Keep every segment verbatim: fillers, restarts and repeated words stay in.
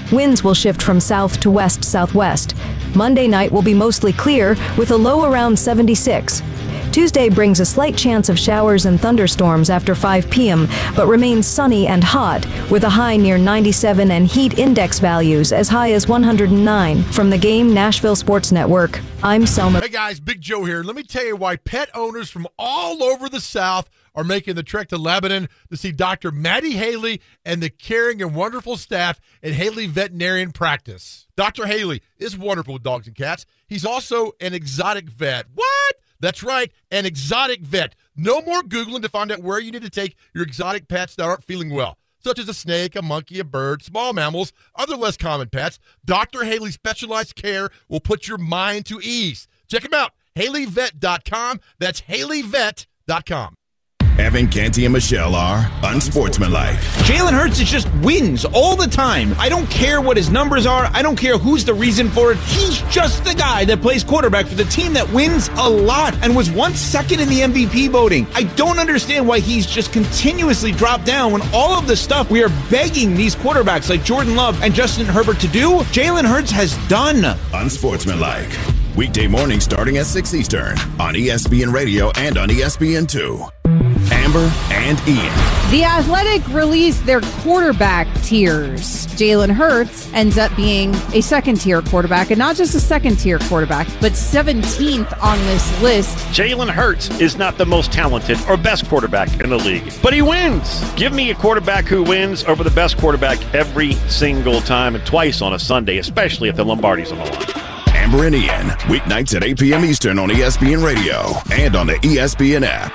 Winds will shift from south to west-southwest. Monday night will be mostly clear with a low around seventy-six. Tuesday brings a slight chance of showers and thunderstorms after five p.m., but remains sunny and hot, with a high near ninety-seven and heat index values as high as one hundred nine. From the Game Nashville Sports Network, I'm Selma. Hey guys, Big Joe here. Let me tell you why pet owners from all over the South are making the trek to Lebanon to see Doctor Maddie Haley and the caring and wonderful staff at Haley Veterinarian Practice. Doctor Haley is wonderful with dogs and cats. He's also an exotic vet. What? That's right, an exotic vet. No more Googling to find out where you need to take your exotic pets that aren't feeling well, such as a snake, a monkey, a bird, small mammals, other less common pets. Doctor Haley's specialized care will put your mind to ease. Check him out, Haley Vet dot com. That's Haley Vet dot com. Evan, Canty, and Michelle are unsportsmanlike. Jalen Hurts just wins all the time. I don't care what his numbers are. I don't care who's the reason for it. He's just the guy that plays quarterback for the team that wins a lot and was once second in the M V P voting. I don't understand why he's just continuously dropped down when all of the stuff we are begging these quarterbacks like Jordan Love and Justin Herbert to do, Jalen Hurts has done. Unsportsmanlike. Weekday morning starting at six Eastern on E S P N Radio and on E S P N two. Amber and Ian. The Athletic released their quarterback tiers. Jalen Hurts ends up being a second-tier quarterback, and not just a second-tier quarterback, but seventeenth on this list. Jalen Hurts is not the most talented or best quarterback in the league, but he wins. Give me a quarterback who wins over the best quarterback every single time and twice on a Sunday, especially if the Lombardi's on the line. Amber and Ian, weeknights at eight p.m. Eastern on E S P N Radio and on the E S P N app.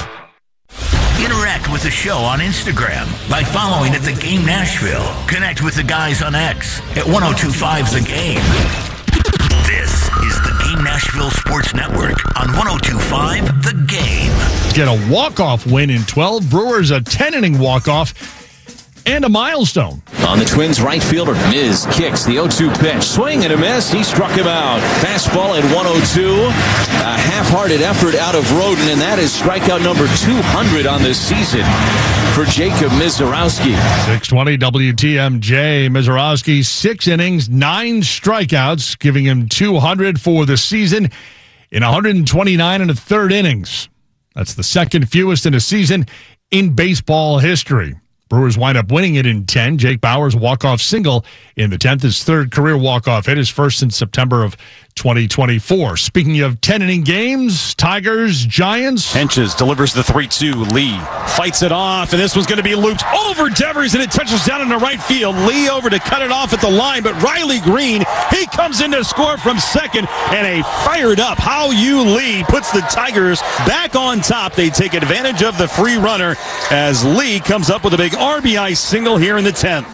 Interact with the show on Instagram by following at The Game Nashville. Connect with the guys on X at ten twenty-five The Game. This is the Game Nashville Sports Network on ten twenty-five The Game. Get a walk-off win in twelve. Brewers a ten-inning walk-off and a milestone. On the Twins right fielder, Miz kicks the oh two pitch. Swing and a miss. He struck him out. Fastball at one oh two. A half-hearted effort out of Roden, and that is strikeout number two hundred on this season for Jacob Mizorowski. six twenty W T M J. Mizorowski, six innings, nine strikeouts, giving him two hundred for the season in one hundred twenty-nine and a third innings. That's the second fewest in a season in baseball history. Brewers wind up winning it in ten. Jake Bauers' walk-off single in the tenth, his third career walk-off hit, his first since September of twenty twenty-four. Speaking of ten-inning games, Tigers, Giants. Henches delivers the three two. Lee fights it off, and this one's going to be looped over Devers, and it touches down in the right field. Lee over to cut it off at the line, but Riley Green, he comes in to score from second, and a fired-up Hao-Yu Lee puts the Tigers back on top. They take advantage of the free runner as Lee comes up with a big R B I single here in the tenth.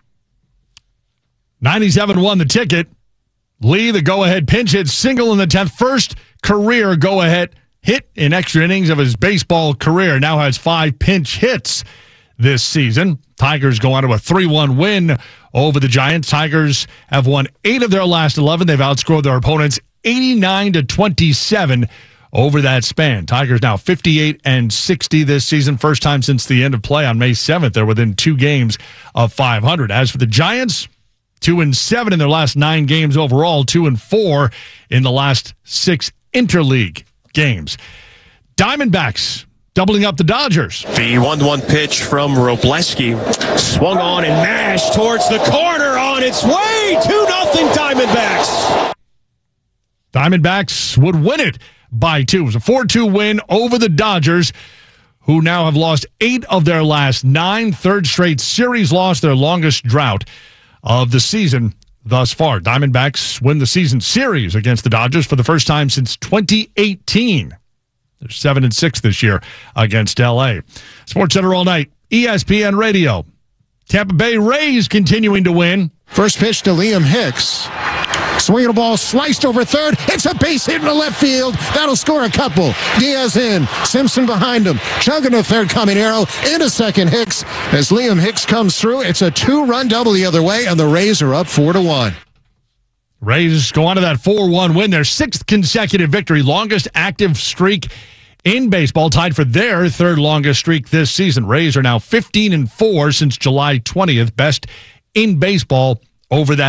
ninety-seven won the ticket. Lee, the go-ahead pinch hit single in the tenth. First career go-ahead hit in extra innings of his baseball career. Now has five pinch hits this season. Tigers go on to a three one win over the Giants. Tigers have won eight of their last eleven. They've outscored their opponents eighty-nine to twenty-seven over that span. Tigers now fifty-eight and sixty this season. First time since the end of play on May seventh. They're within two games of five hundred. As for the Giants, two and seven in their last nine games overall, two and four in the last six interleague games. Diamondbacks doubling up the Dodgers. The one one pitch from Robleski. Swung on and mashed towards the corner on its way. two nothing Diamondbacks. Diamondbacks would win it by two. It was a four two win over the Dodgers, who now have lost eight of their last nine. Third straight series loss, their longest drought of the season thus far. Diamondbacks win the season series against the Dodgers for the first time since twenty eighteen. They're seven and six this year against L A. Sports Center all night. E S P N Radio. Tampa Bay Rays continuing to win. First pitch to Liam Hicks. Swinging a ball sliced over third. It's a base hit in the left field. That'll score a couple. Diaz in. Simpson behind him. Chugging to third, Caminero into second. Hicks. As Liam Hicks comes through, it's a two-run double the other way, and the Rays are up four to one. Rays go on to that four one win, their sixth consecutive victory, longest active streak in baseball, tied for their third longest streak this season. Rays are now fifteen and four since July twentieth, best in baseball over that